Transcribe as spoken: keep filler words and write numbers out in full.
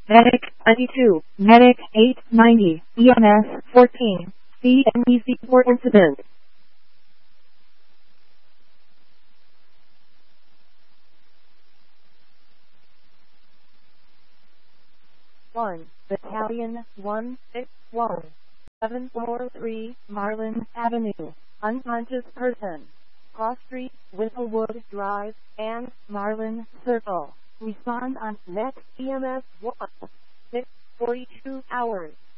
Medic ninety-two, Medic eight ninety, E M S fourteen, C M E C four incident. one, Battalion one six one, seven four three, Marlin Avenue, unconscious person, Cross Street, Whistlewood Drive, and Marlin Circle. Respond on next E M S one, six forty-two hours.